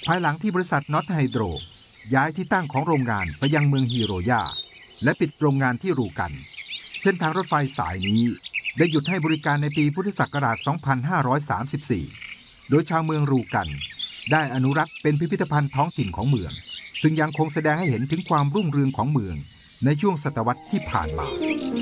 ภายหลังที่บริษัทน็อตไฮโดรย้ายที่ตั้งของโรงงานไปยังเมืองฮีโรยาและปิดโรงงานที่รูกันเส้นทางรถไฟสายนี้ได้หยุดให้บริการในปีพุทธศักราช 2534 โดยชาวเมืองรูกันได้อนุรักษ์เป็นพิพิธภัณฑ์ท้องถิ่นของเมืองซึ่งยังคงแสดงให้เห็นถึงความรุ่งเรืองของเมืองในช่วงศตวรรษที่ผ่านมา